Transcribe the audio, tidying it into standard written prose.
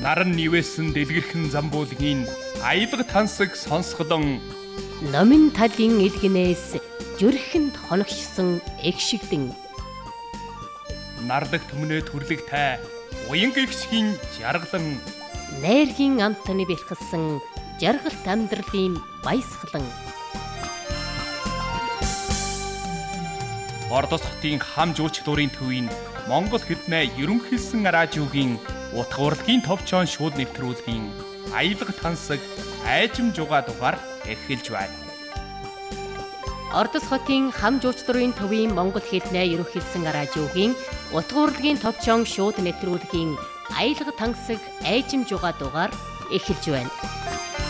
Наран нивээсэн дэлгэрхэн замбуулгийн аялга тансаг сонсголон номин талын илгэнээс зүрхэнд хоногшсон эгшигдэн нарлаг төмнөө төрлөгтэй уян гихшгийн жаргалан найргийн амтны бэлхсэн жаргалт амьдралын баясгалан Ордос хотын хам жуулчлуурын төвийн Монгол хэлний ерөнхийлсөн радиогийн утга урлагийн товчоон шууд нэвтрүүлгийн аялга тансаг айжим жугаа дугаар эхэлж байна. Ордос хотын хам жуулчлуурын төвийн Монгол хэлний ерөнхийлсөн радиогийн утга урлагийн товчоон шууд нэвтрүүлгийн аялга тансаг айжим жугаа дугаар эхэлж байна.